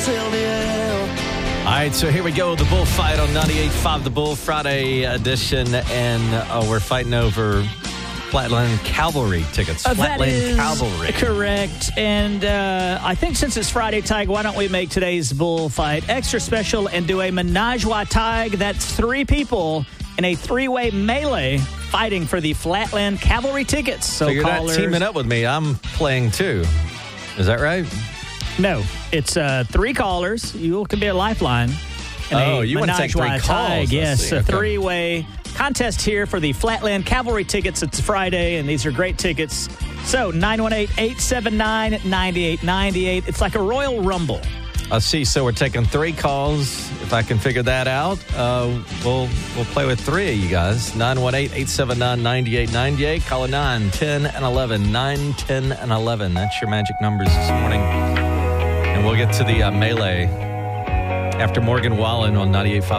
All right, so here we go. The bullfight on 98.5 The Bull, Friday edition. And we're fighting over Flatland Cavalry tickets. Flatland Cavalry. Correct. And I think since it's Friday, Tig, why don't we make today's bullfight extra special and do a menage-a Tig? That's 3 people in a 3-way melee fighting for the Flatland Cavalry tickets. So you're not teaming up with me. I'm playing too. Is that right? No. It's 3 callers. You can be a lifeline. You want to take 3 calls. Yes, a 3-way contest here for the Flatland Cavalry tickets. It's Friday, and these are great tickets. So 918-879-9898. It's like a Royal Rumble. I see. So we're taking 3 calls. If I can figure that out, we'll play with 3 of you guys. 918-879-9898. Call 9, 10, and 11. 9, 10, and 11. That's your magic numbers this morning. And we'll get to the melee after Morgan Wallen on 98.5